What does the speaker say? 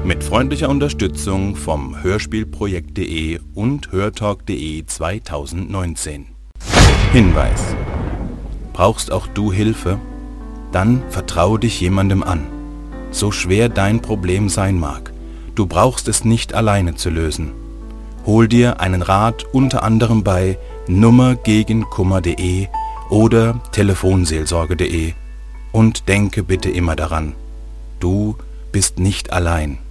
Mit freundlicher Unterstützung vom Hörspielprojekt.de und hörtalk.de 2019. Hinweis: Brauchst auch du Hilfe? Dann vertraue dich jemandem an. So schwer dein Problem sein mag, du brauchst es nicht alleine zu lösen. Hol dir einen Rat unter anderem bei nummergegenkummer.de oder telefonseelsorge.de und denke bitte immer daran, du bist nicht allein.